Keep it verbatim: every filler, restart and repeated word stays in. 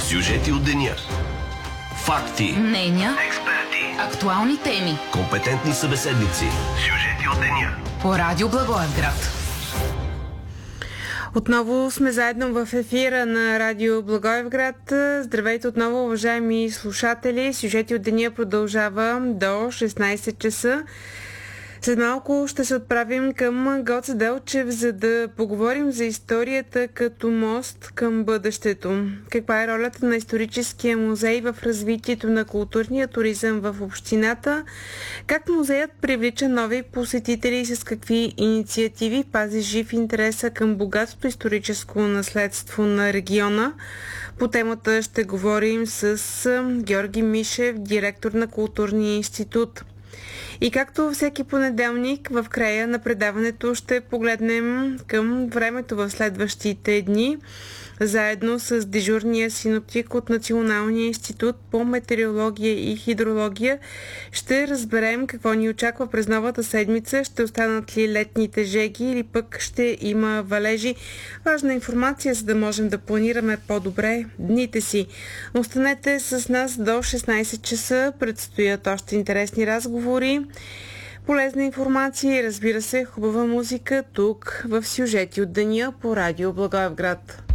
Сюжети от деня. Факти. Мнения. Експерти. Актуални теми. Компетентни събеседници. Сюжети от деня. По Радио Благоевград. Отново сме заедно в ефира на Радио Благоевград. Здравейте отново, уважаеми слушатели. Сюжети от деня продължава до шестнайсет часа. След малко ще се отправим към Гоце Делчев, за да поговорим за историята като мост към бъдещето. Каква е ролята на историческия музей в развитието на културния туризъм в общината? Как музеят привлича нови посетители и с какви инициативи пази жив интереса към богатото историческо наследство на региона? По темата ще говорим с Георги Мишев, директор на Културния институт. И както всеки понеделник, в края на предаването ще погледнем към времето в следващите дни, заедно с дежурния синоптик от Националния институт по метеорология и хидрология. Ще разберем какво ни очаква през новата седмица, ще останат ли летните жеги или пък ще има валежи. Важна информация, за да можем да планираме по-добре дните си. Останете с нас до шестнайсет часа, предстоят още интересни разговори, полезна информация и, разбира се, хубава музика тук в Сюжети от деня по Радио Благоевград.